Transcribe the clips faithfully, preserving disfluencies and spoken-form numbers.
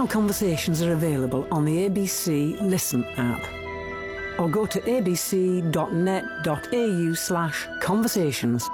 Now conversations are available on the A B C Listen app. Or go to abc.net.au slash conversations.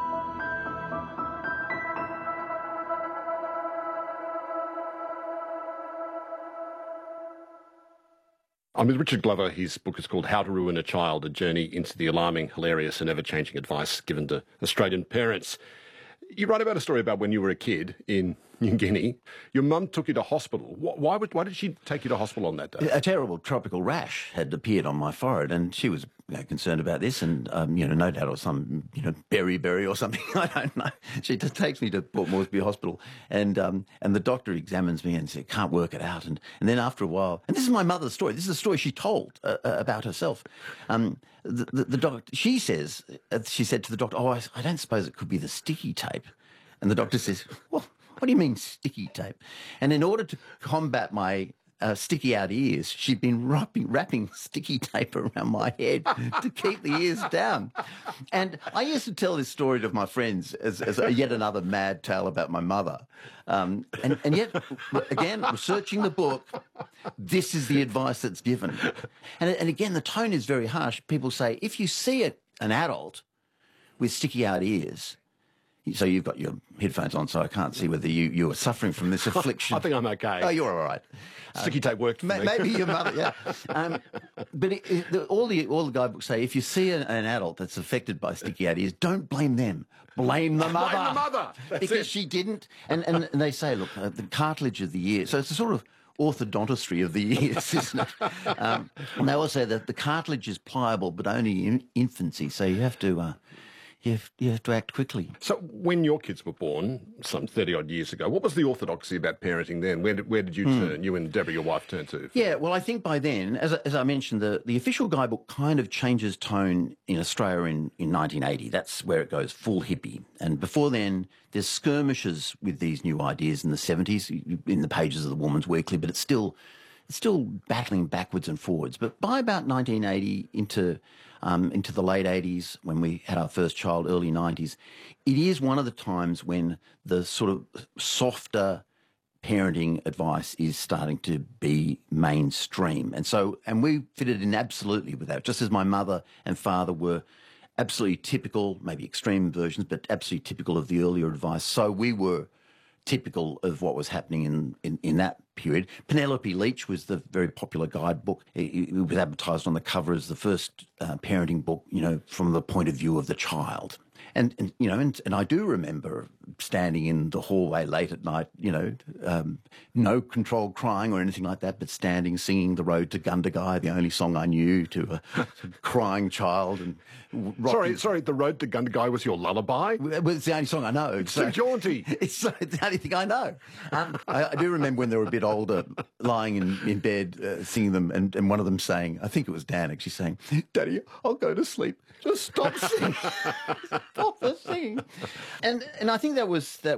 I'm with Richard Glover. His book is called How to Ruin a Child, A Journey into the Alarming, Hilarious and Ever-Changing Advice Given to Australian Parents. You write about a story about when you were a kid in New Guinea. Your mum took you to hospital. Why, would, why did she take you to hospital on that day? A terrible tropical rash had appeared on my forehead, and she was you know, concerned about this, and um, you know, no doubt, or some you know beriberi or something. I don't know. She just takes me to Port Moresby Hospital, and um, and the doctor examines me and says, "Can't work it out." And and then after a while, and this is my mother's story. This is a story she told uh, about herself. Um, the, the, the doctor, she says, uh, she said to the doctor, "Oh, I, I don't suppose it could be the sticky tape." And the doctor says, "Well, what do you mean sticky tape?" And in order to combat my uh, sticky out ears, she'd been wrapping, wrapping sticky tape around my head to keep the ears down. And I used to tell this story to my friends as, as a, yet another mad tale about my mother. Um, and, and yet, again, researching the book, this is the advice that's given. And, and again, the tone is very harsh. People say, if you see a, an adult with sticky out ears, so you've got your headphones on, so I can't see whether you, you are suffering from this affliction. I think I'm okay. Oh, you're all right. Sticky um, tape worked for ma- me. Maybe your mother, yeah. Um, but it, it, the, all the all the guidebooks say, if you see an, an adult that's affected by sticky out ears, don't blame them. Blame the mother. Blame the mother. That's because it. she didn't. And, and, and they say, look, uh, the cartilage of the ear. So it's a sort of orthodontistry of the ears, isn't it? Um, and they also say that the cartilage is pliable, but only in infancy. So you have to... Uh, You have, you have to act quickly. So when your kids were born, some thirty-odd years ago, what was the orthodoxy about parenting then? Where did, where did you mm. turn, you and Deborah, your wife, turn to? Yeah, well, I think by then, as, as I mentioned, the, the official guidebook kind of changes tone in Australia in, in nineteen eighty. That's where it goes full hippie. And before then, there's skirmishes with these new ideas in the seventies, in the pages of the Woman's Weekly, but it's still... It's still battling backwards and forwards. But by about nineteen eighty into um, into the late eighties, when we had our first child, early nineties, it is one of the times when the sort of softer parenting advice is starting to be mainstream. And so, and we fitted in absolutely with that, just as my mother and father were absolutely typical, maybe extreme versions, but absolutely typical of the earlier advice. So we were typical of what was happening in, in, in that period. Penelope Leach was the very popular guidebook. It, it was advertised on the cover as the first uh, parenting book, you know, from the point of view of the child. And, and you know, and, and I do remember standing in the hallway late at night, you know, um, no controlled crying or anything like that, but standing, singing The Road to Gundagai, the only song I knew, to a, to a crying child. And rocking. Sorry, sorry, The Road to Gundagai was your lullaby? Well, it's the only song I know. It's so, so jaunty. It's, it's the only thing I know. Um, I, I do remember when they were a bit older, lying in, in bed, uh, singing them, and, and one of them saying, I think it was Dan actually saying, "Daddy, I'll go to sleep. Just stop singing." Stop the singing. And, and I think that was... that.